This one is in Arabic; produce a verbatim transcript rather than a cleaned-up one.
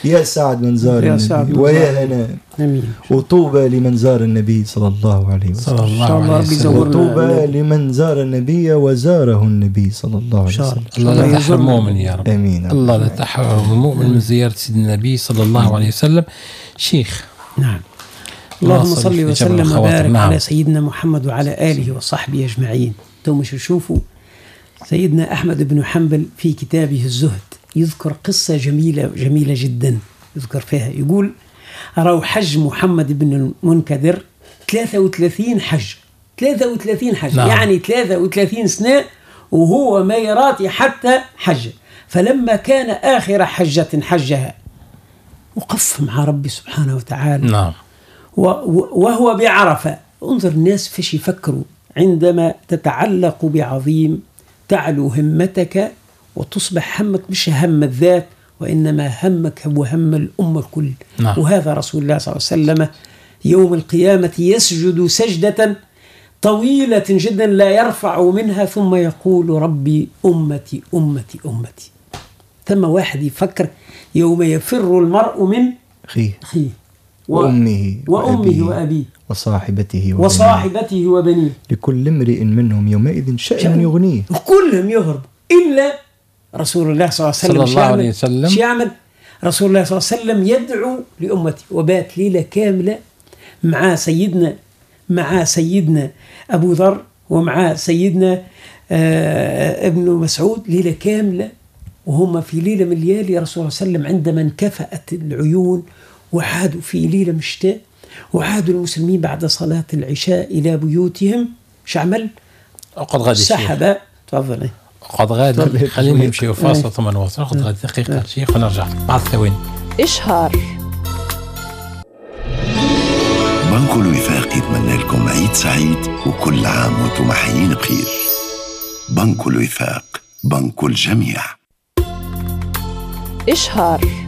يا سعد من زار النبي ويا هنا وطوبى لمن زار النبي صلى الله عليه وسلم. صلى الله عليه وسلم. وطوبى لمن زار النبي وزاره النبي صلى الله عليه وسلم. الله لا تحرم المؤمن يا رب. امين. الله لا تحرم المؤمن من زيارة سيدنا النبي صلى الله عليه وسلم. شيخ. نعم. اللهم صل وسلم وبارك نعم. على سيدنا محمد وعلى آله وصحبه أجمعين. انتم مش تشوفوا سيدنا أحمد بن حنبل في كتابه الزهد يذكر قصة جميلة جميلة جدا، يذكر فيها يقول: أروا حج محمد بن المنكدر ثلاثة وثلاثين حج ثلاثة وثلاثين حج نعم. يعني ثلاثة وثلاثين سنة وهو ما يراتي حتى حج. فلما كان آخر حجة حجها وقف مع ربي سبحانه وتعالى نعم. وهو بعرفة. انظر الناس فيش يفكروا عندما تتعلق بعظيم تعلو همتك وتصبح همك مش هم الذات وإنما همك هو هم الأمة الكل نعم. وهذا رسول الله صلى الله عليه وسلم يوم القيامة يسجد سجدة طويلة جدا لا يرفع منها ثم يقول: ربي أمتي أمتي أمتي. ثم واحد يفكر يوم يفر المرء من أخيه أخيه وأمه وأمه وأبيه وصاحبته وبنيه وصاحبته وبنيه لكل امرئ منهم يومئذ شأن يغنيه. كلهم يهرب إلا رسول الله صلى الله عليه وسلم. صلى الله عليه وسلم شو يعمل رسول الله صلى الله عليه وسلم؟ يدعو لأمته. وبات ليلة كاملة مع سيدنا مع سيدنا أبو ذر ومع سيدنا آه ابن مسعود ليلة كاملة، وهم في ليلة من الليالي رسول الله صلى الله عليه وسلم عندما انكفأت العيون وعادوا في ليلة مشتاء وعادوا المسلمين بعد صلاة العشاء إلى بيوتهم. شو عمل؟ قد غادي سحب. تفضل. قد غادي. خلينا نمشي وفاصل ثم نواصل. ناخذ غادي دقيقة شيخ ونرجع بعد ثواني. إشهار. بنك الوفاق يتمنى لكم عيد سعيد وكل عام وانتم حيين بخير. بنك الوفاق، بنك الجميع. إشهار.